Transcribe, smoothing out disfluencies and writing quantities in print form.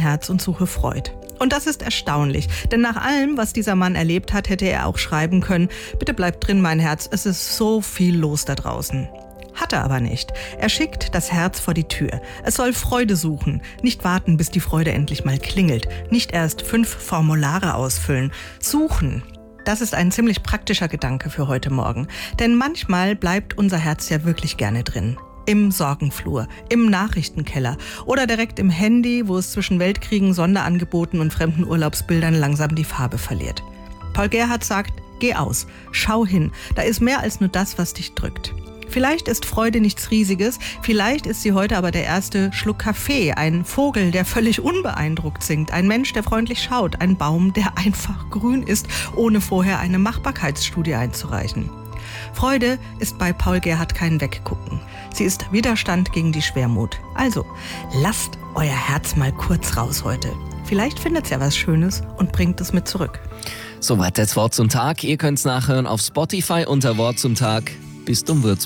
Herz und suche Freud. Und das ist erstaunlich, denn nach allem, was dieser Mann erlebt hat, hätte er auch schreiben können: Bitte bleib drin, mein Herz, es ist so viel los da draußen. Hat er aber nicht. Er schickt das Herz vor die Tür. Es soll Freude suchen, nicht warten, bis die Freude endlich mal klingelt, nicht erst 5 Formulare ausfüllen. Suchen. Das ist ein ziemlich praktischer Gedanke für heute Morgen. Denn manchmal bleibt unser Herz ja wirklich gerne drin. Im Sorgenflur, im Nachrichtenkeller oder direkt im Handy, wo es zwischen Weltkriegen, Sonderangeboten und fremden Urlaubsbildern langsam die Farbe verliert. Paul Gerhardt sagt: Geh aus, schau hin, da ist mehr als nur das, was dich drückt. Vielleicht ist Freude nichts Riesiges, vielleicht ist sie heute aber der erste Schluck Kaffee, ein Vogel, der völlig unbeeindruckt singt, ein Mensch, der freundlich schaut, ein Baum, der einfach grün ist, ohne vorher eine Machbarkeitsstudie einzureichen. Freude ist bei Paul Gerhardt kein Weggucken. Sie ist Widerstand gegen die Schwermut. Also, lasst euer Herz mal kurz raus heute. Vielleicht findet es ja was Schönes und bringt es mit zurück. Soweit das Wort zum Tag. Ihr könnt es nachhören auf Spotify unter Wort zum Tag. Bistum Würzburg.